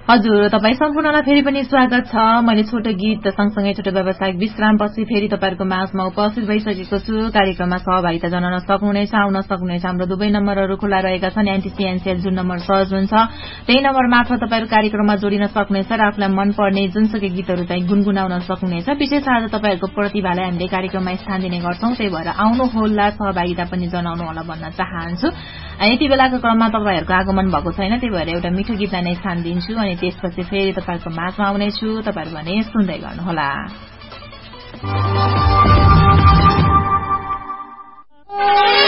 हजुर, तपाईँ सम्पूर्णलाई फेरि पनि स्वागत छ। मैले छोटो गीत सँगसँगै छोटो व्यावसायिक विश्रामपछि फेरि तपाईँहरूको माझमा उपस्थित भइसकेको छु। कार्यक्रममा सहभागिता जनाउन सक्नुहुनेछ, आउन सक्नुहुनेछ। हाम्रो दुवै नम्बरहरू खुला रहेका छन्। एनटीसीएनसीएल जुन नम्बर सहज हुन्छ त्यही नम्बर मार्फत तपाईँहरू कार्यक्रममा जोडिन सक्नुहुनेछ र आफूलाई मनपर्ने जुनसुकै गीतहरू चाहिँ गुनगुनाउन सक्नुहुनेछ। विशेष आज तपाईँहरूको प्रतिभालाई हामीले कार्यक्रममा स्थान दिने गर्छौं, त्यही भएर आउनुहोला, सहभागिता पनि जनाउनु होला भन्न चाहन्छु। यति बेलाको क्रममा तपाईँहरूको आगमन भएको छैन, त्यही भएर एउटा मिठो गीतलाई नै स्थान दिन्छु अनि त्यसपछि फेरि तपाईँहरूको माझमा आउनेछु। तपाईँहरू भने सुन्दै गर्नुहोला।